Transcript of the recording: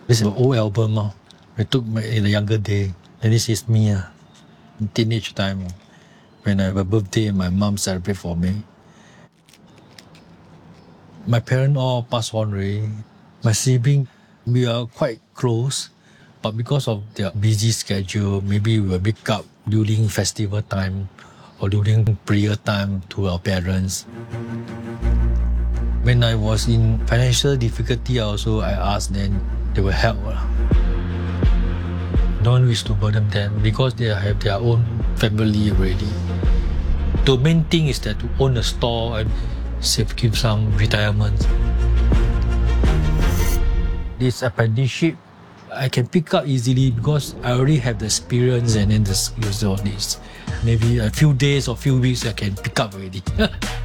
This is an old album. I took in the younger day. And this is me in teenage time. When I have a birthday and my mom celebrate for me. My parents all passed on already. My sibling, we are quite close. But because of their busy schedule, maybe we will meet up during festival time or during prayer time to our parents. When I was in financial difficulty also, I asked them, they will help. Don't wish to burden them because they have their own family already. The main thing is that to own a store and keep some retirement. This apprenticeship, I can pick up easily because I already have the experience and then the skills on this. Maybe a few days or few weeks I can pick up already.